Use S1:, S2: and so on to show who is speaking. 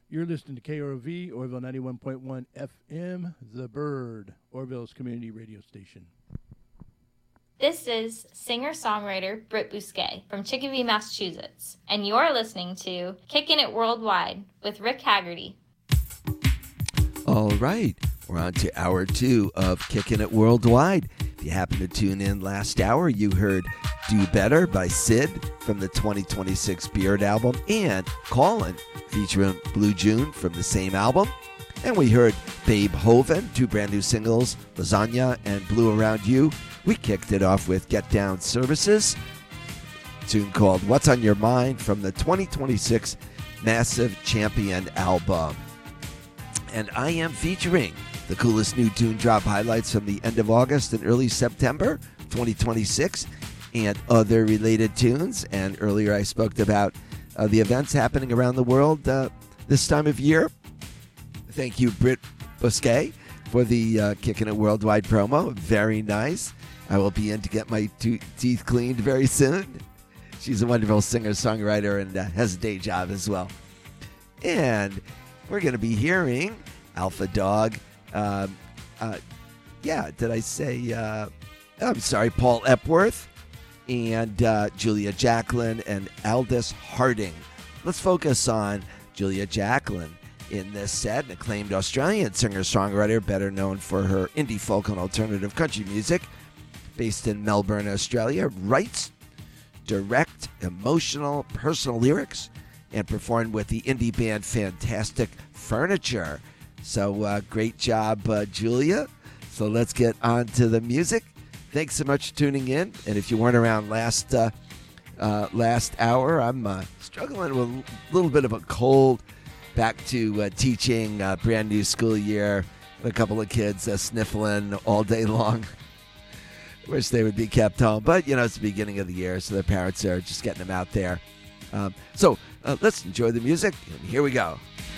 S1: You're listening to KROV, Orville 91.1 FM, The Bird, Orville's community radio station.
S2: This is singer-songwriter Britt Bousquet from Chicopee, Massachusetts, and you're listening to Kickin' It Worldwide with Rick Haggerty.
S3: All right, we're on to hour 2 of Kickin' It Worldwide. If you happen to tune in last hour, you heard Do Better by Sid from the 2026 Beard album and Callin' featuring Blue June from the same album. And we heard Babe Hoven, 2 brand new singles, Lasagna and Blue Around You. We kicked it off with Get Down Services, a tune called What's on Your Mind from the 2026 Massive Champion album. And I am featuring the coolest new tune drop highlights from the end of August and early September 2026 and other related tunes. And earlier I spoke about the events happening around the world this time of year. Thank you, Britt Bousquet, for the Kickin' It Worldwide promo. Very nice. I will be in to get my teeth cleaned very soon. She's a wonderful singer-songwriter and has a day job as well. And we're going to be hearing Alpha Dog. Did I say? I'm sorry, Paul Epworth and Julia Jacklin and Aldous Harding. Let's focus on Julia Jacklin in this set, an acclaimed Australian singer-songwriter, better known for her indie folk and alternative country music, based in Melbourne, Australia, writes, direct, emotional, personal lyrics, and performed with the indie band Fantastic Furniture. So great job, Julia. So let's get on to the music. Thanks so much for tuning in. And if you weren't around last hour, I'm struggling with a little bit of a cold. Back to teaching, brand new school year. A couple of kids sniffling all day long. Wish they would be kept home. But, it's the beginning of the year, so their parents are just getting them out there. So let's enjoy the music. And here we go.